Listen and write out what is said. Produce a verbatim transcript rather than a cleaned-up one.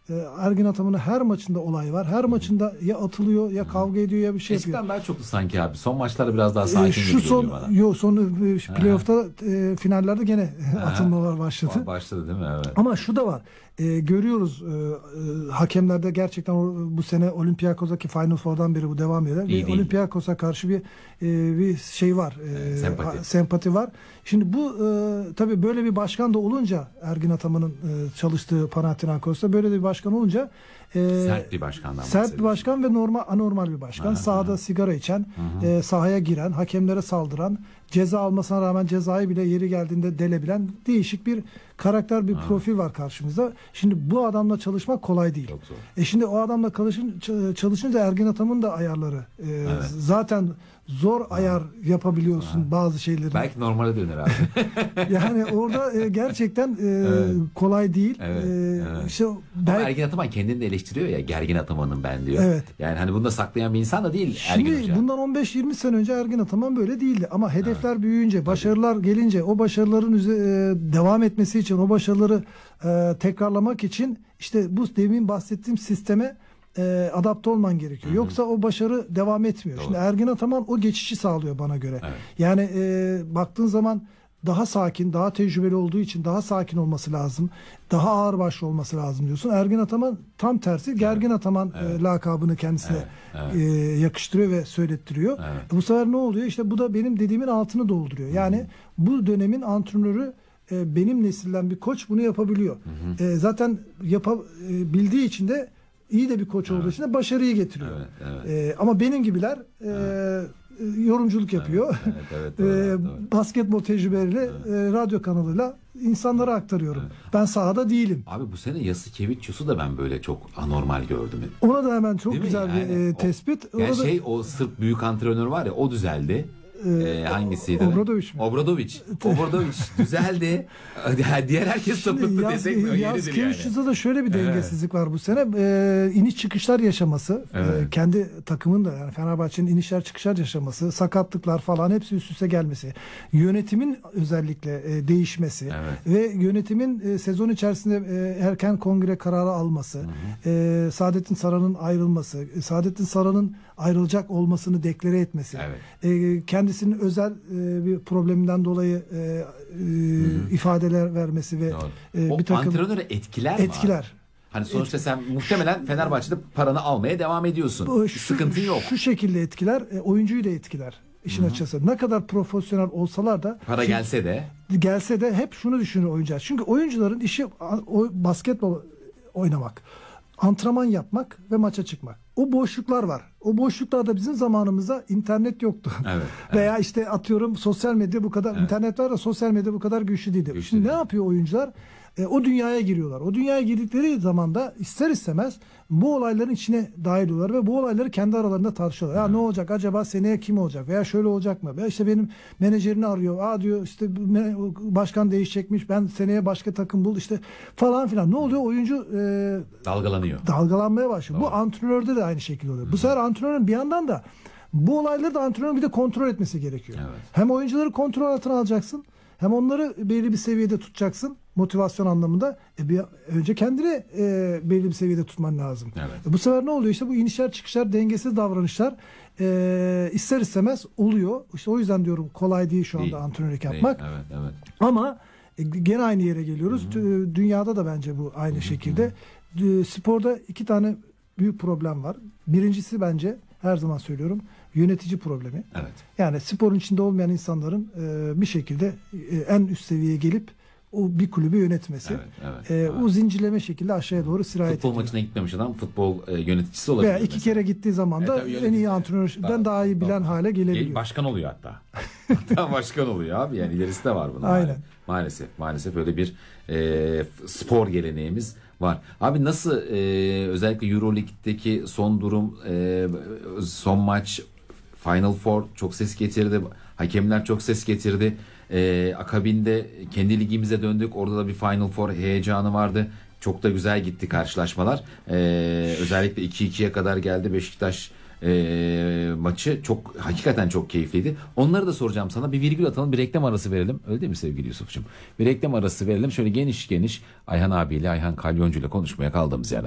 E, Ergin Ataman'ın her maçında olay var. Her maçında ya atılıyor ya kavga ediyor ya bir şey Eskiden yapıyor. daha çoktu sanki abi. Son maçlarda biraz daha sakin E, gibi şu son, geliyor bana. yo, son e, playoff'ta e, finallerde gene atılmalar başladı. Başladı değil mi? Evet. Ama şu da var. E, görüyoruz e, e, hakemlerde gerçekten o, bu sene Olympiakos'taki Final Four'dan beri bu devam eder. İyi Ve değil. Olympiakos'a karşı bir e, bir şey var. E, Sempati. ha- sempati var. Şimdi bu e, tabii böyle bir başkan da olunca Ergin Ataman'ın e, çalıştığı Panathinaikos'ta böyle de bir başkan olunca e, Sert bir başkandan sert bir bahsediyorsun. başkan ve normal anormal bir başkan. Aha, Sahada aha. sigara içen, e, sahaya giren, hakemlere saldıran, ceza almasına rağmen cezayı bile yeri geldiğinde delebilen değişik bir karakter, bir profil var karşımızda. Şimdi bu adamla çalışmak kolay değil. Çok zor. E şimdi o adamla çalışın, ç- çalışınca Ergin Ataman'ın da ayarları e, zaten zor ayar yapabiliyorsun bazı şeyleri. Belki normale döner abi. Yani orada e, gerçekten e, Evet. kolay değil. Evet, E, evet. işte Ama belki- Ergin Ataman kendini de eleştiriyor ya. Gergin Ataman'ım ben diyor. Evet. Yani hani bunu da saklayan bir insan da değil Ergin Şimdi Hoca. bundan on beş yirmi sene önce Ergin Ataman böyle değildi. Ama hedefler büyüyünce, başarılar gelince, o başarıların üze- e, devam etmesi için, o başarıları e, tekrarlamak için işte bu demin bahsettiğim sisteme e, adapte olman gerekiyor. Yoksa o başarı devam etmiyor. Doğru. Şimdi Ergin Ataman o geçişi sağlıyor bana göre. Evet. Yani e, baktığın zaman daha sakin, daha tecrübeli olduğu için daha sakin olması lazım. Daha ağırbaşlı olması lazım diyorsun. Ergin Ataman tam tersi. Gergin Ataman e, lakabını kendisine Evet, evet. e, yakıştırıyor ve söylettiriyor. Evet. Bu sefer ne oluyor? İşte bu da benim dediğimin altını dolduruyor. Yani bu dönemin antrenörü e, benim nesilden bir koç bunu yapabiliyor. E, zaten yapabildiği için de iyi de bir koç olduğu için de başarıyı getiriyor. Evet, evet. E, ama benim gibiler e, e, yorumculuk yapıyor. Evet, evet, doğru, E, doğru. basketbol tecrübeleriyle e, radyo kanalıyla insanlara aktarıyorum. Ben sahada değilim. Abi bu sene Yasikevicius'u da ben böyle çok anormal gördüm. Ona da hemen çok Değil mi? güzel bir Yani e, o- tespit. Yani Orada da- şey o Sırp büyük antrenör var ya o düzeldi. Ee, hangisiydi? Obradoviç mi? Obradoviç. Obradoviç düzeldi. Diğer herkes sapıttı Yaz, desek mi? yaz Yeridir yani. Kılıçdaroğlu'da da şöyle bir Evet. dengesizlik var bu sene. Ee, iniş çıkışlar yaşaması, Evet. e, kendi takımın da yani Fenerbahçe'nin inişler çıkışlar yaşaması, sakatlıklar falan hepsi üst üste gelmesi, yönetimin özellikle e, değişmesi Evet. ve yönetimin e, sezon içerisinde e, erken kongre kararı alması, e, Saadettin Saran'ın ayrılması, e, Saadettin Saran'ın ayrılacak olmasını deklare etmesi, Evet. e, kendisinin özel e, bir probleminden dolayı e, e, ifadeler vermesi ve Doğru. e, O bir takım antrenörü etkiler mi etkiler. abi? Hani sonuçta sen muhtemelen Fenerbahçe'de paranı almaya devam ediyorsun. Bu, Bir şu, sıkıntın yok. Şu şekilde etkiler, e, oyuncuyu da etkiler. İşin açıkçası. Ne kadar profesyonel olsalar da Para şimdi gelse de gelse de hep şunu düşünüyor oyuncular. Çünkü oyuncuların işi a- o, basketbol oynamak, antrenman yapmak ve maça çıkmak. O boşluklar var. O boşluklarda bizim zamanımızda internet yoktu. Evet, Veya işte atıyorum sosyal medya bu kadar, internet var da sosyal medya bu kadar güçlü değildi. Güçlü Şimdi değil. ne yapıyor oyuncular? E, o dünyaya giriyorlar. O dünyaya girdikleri zaman da ister istemez bu olayların içine dahil oluyorlar ve bu olayları kendi aralarında tartışıyorlar. Ya ne olacak? Acaba seneye kim olacak? Veya şöyle olacak mı? Veya işte benim menajerini arıyor. Aa diyor işte bu me- başkan değişecekmiş. Ben seneye başka takım bul işte falan filan. Ne oluyor? Oyuncu e, dalgalanıyor. dalgalanmaya başlıyor. Bu antrenörde de aynı şekilde oluyor. Bu sefer antrenörün bir yandan da bu olayları da antrenörün bir de kontrol etmesi gerekiyor. Evet. Hem oyuncuları kontrol altına alacaksın, hem onları belli bir seviyede tutacaksın motivasyon anlamında. E bir, önce kendini e, belli bir seviyede tutman lazım. Evet. E bu sefer ne oluyor? İşte bu inişler çıkışlar, dengesiz davranışlar e, ister istemez oluyor. İşte o yüzden diyorum kolay değil şu anda Değil. antrenörlük Değil. yapmak. Evet, evet. Ama e, gene aynı yere geliyoruz. Tü- Dünyada da bence bu aynı şekilde. D- Sporda iki tane büyük problem var. Birincisi bence her zaman söylüyorum yönetici problemi. Evet. Yani sporun içinde olmayan insanların e, bir şekilde e, en üst seviyeye gelip o bir kulübü yönetmesi. Evet, evet, E, evet. O zincirleme şekilde aşağıya doğru sirayet Futbol ediyor. maçına gitmemiş adam futbol e, yöneticisi olabilir. Veya iki mesela. kere gittiği zaman da E, tabii en yönetici. iyi antrenörden daha iyi bilen hale gelebiliyor. Başkan oluyor hatta. Hatta başkan oluyor abi yani ilerisi de var bunun. Aynen. Maalesef maalesef öyle bir e, spor geleneğimiz var. Abi nasıl e, özellikle Euroleague'deki son durum e, son maç Final Four çok ses getirdi. Hakemler çok ses getirdi. E, akabinde kendi ligimize döndük. Orada da bir Final Four heyecanı vardı. Çok da güzel gitti karşılaşmalar. E, özellikle iki ikiye kadar geldi Beşiktaş e, maçı. Çok hakikaten çok keyifliydi. Onları da soracağım sana. Bir virgül atalım, bir reklam arası verelim. Öyle değil mi sevgili Yusuf'cum? Bir reklam arası verelim. Şöyle geniş geniş Ayhan abiyle, Ayhan Kalyoncu ile konuşmaya kaldığımız yerden